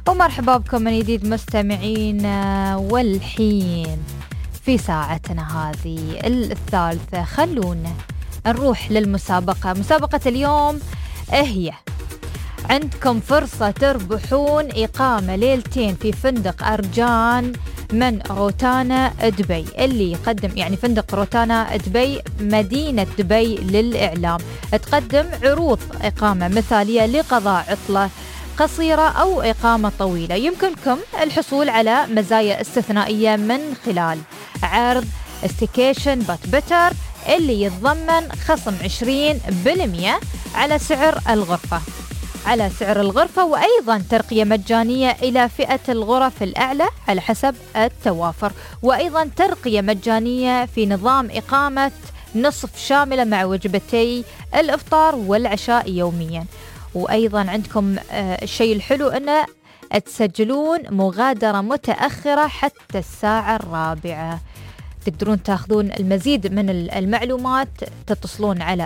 ومرحبا بكم من جديد مستمعين. والحين في ساعتنا هذه الثالثة خلونا نروح للمسابقة. مسابقة اليوم هي عندكم فرصة تربحون إقامة ليلتين في فندق أرجان من روتانا دبي، اللي يقدم يعني فندق روتانا دبي مدينة دبي للإعلام، تقدم عروض إقامة مثالية لقضاء عطلة قصيرة أو إقامة طويلة. يمكنكم الحصول على مزايا استثنائية من خلال عرض ستيكيشن بات بيتر اللي يتضمن خصم 20% على سعر الغرفة، وأيضا ترقية مجانية إلى فئة الغرف الأعلى على حسب التوافر، وأيضا ترقية مجانية في نظام إقامة نصف شاملة مع وجبتي الإفطار والعشاء يوميا. وأيضا عندكم الشيء الحلو أنه تسجلون مغادرة متأخرة حتى الساعة 4. تقدرون تاخذون المزيد من المعلومات، تتصلون على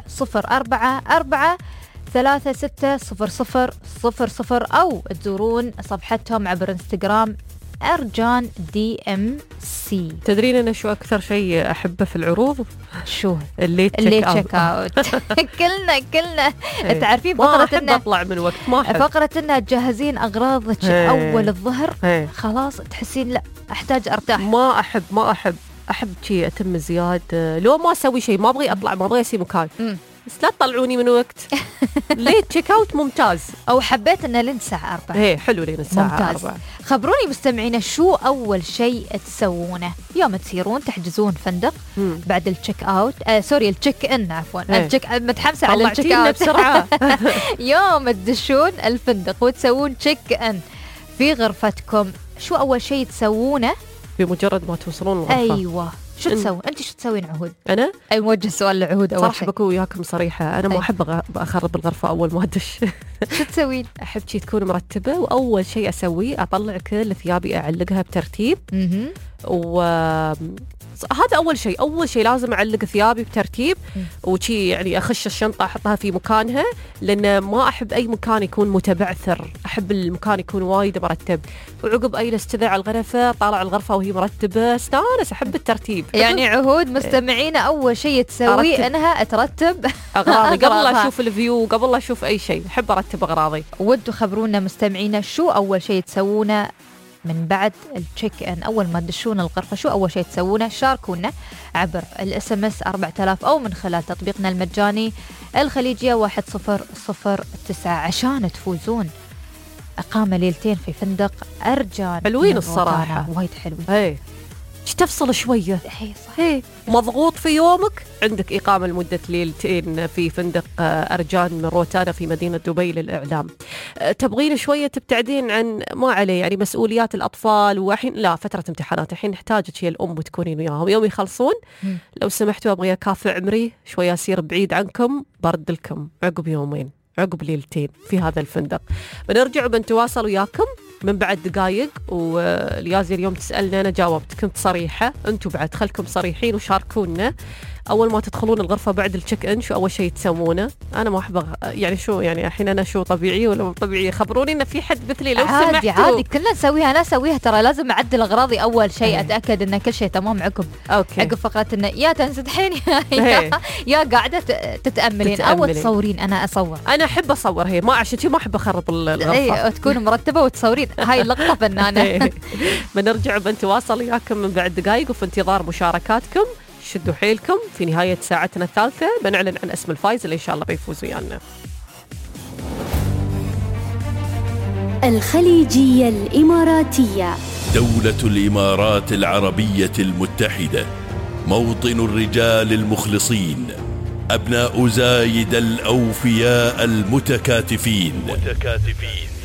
044-360000 أو تزورون صفحتهم عبر انستغرام أرجان DMC. تدرين أنا شو أكثر شيء أحبه في العروض؟ شو؟ اللي تشيك أوت. كلنا تعرفين فقرة أحب أطلع من وقت ما أحب فقرة إنها تجهزين أغراضك أول الظهر خلاص تحسين لا أحتاج أرتاح. ما أحب شيء أتم زياد. لو ما أسوي شيء ما أبغي أطلع، ما أبغي أسوي مكان بس لا تطلعوني من وقت. ليه تشيك أوت ممتاز. أو حبيت أنه لين الساعة 4. هي حلو لين الساعة 4. خبروني مستمعينا شو أول شيء تسوونه يوم تسيرون تحجزون فندق بعد التشيك أوت التشيك إن عفوا التشيك متحمسة على التشيك أوت بسرعة. يوم تدشون الفندق وتسوون تشيك إن في غرفتكم، شو أول شيء تسوونه بمجرد ما توصلون الغرفة؟ أيوة شو تسوي؟ أنت شو تسوين عهود؟ أنا؟ أي موجه سؤال لعهود أول شيء. صراحة بكون وياكم صريحة، أنا ما أحب أخرب الغرفة أول ما أدش. شو تسوين؟ أحب شيء تكون مرتبة، وأول شيء أسويه أطلع كل ثيابي أعلقها بترتيب. هذا أول شيء لازم أعلق ثيابي بترتيب، وشي يعني أخش الشنطة أحطها في مكانها، لأن ما أحب أي مكان يكون متبعثر، أحب المكان يكون وايد مرتب. وعقب أي استذاع على الغرفة طالع الغرفة وهي مرتبة، استانس، أحب الترتيب. يعني عهود مستمعين أول شيء تسوي أنها ترتب أغراضي قبل لا أشوف الفيو، قبل لا أشوف أي شيء أحب أرتب أغراضي. ودوا خبرونا مستمعينا شو أول شيء تسوونه من بعد التشيك ان، أول ما تدشون الغرفة شو أول شيء تسوونه؟ شاركونا عبر الSMS 4000 أو من خلال تطبيقنا المجاني الخليجية 1009 عشان تفوزون إقامة ليلتين في فندق أرجان. حلوين الصراحة، وايد حلوين. تفصل شوية. صحيح. مضغوط في يومك، عندك إقامة لمدة ليلتين في فندق أرجان من روتانا في مدينة دبي للإعلام. تبغين شوية تبتعدين عن ما عليه يعني مسؤوليات الأطفال، وحين لا فترة امتحانات، الحين نحتاجك هي الأم وتكونين وياهم. يوم يخلصون لو سمحتوا أبغي أكافئ عمري شوية، أصير بعيد عنكم، برد لكم عقب يومين، عقب ليلتين في هذا الفندق. بنرجع وبنتواصل وياكم من بعد دقايق. واليازي اليوم تسألنا، أنا جاوبت، كنت صريحة، أنتوا بعد خلكم صريحين وشاركونا. أول ما تدخلون الغرفة بعد التشيك إن شو أول شيء تسوونه؟ أنا ما أحب يعني شو يعني الحين أنا شو طبيعي ولا مو طبيعي؟ خبروني إن في حد مثلي لو سمحتوا. عادي كلنا نسويها، أنا أسويها ترى. لازم أعدل أغراضي أول شيء، أتأكد إن كل شيء تمام عقب فقط إنه يا تنسدحين يا قاعدة تتأملين أو تصورين. أنا أصور، أنا أحب أصور، هي ما عشتي ما أحب أخرب الغرفة. تكون مرتبة وتصورين، هاي اللقطة فنانة. بنرجع بنتواصل وياكم من بعد دقايق، وفي انتظار مشاركاتكم. شدوا حيلكم، في نهاية ساعتنا الثالثة بنعلن عن اسم الفائز اللي إن شاء الله بيفوز ويانا. الخليجية الإماراتية، دولة الإمارات العربية المتحدة، موطن الرجال المخلصين، أبناء زايد الأوفياء المتكاتفين.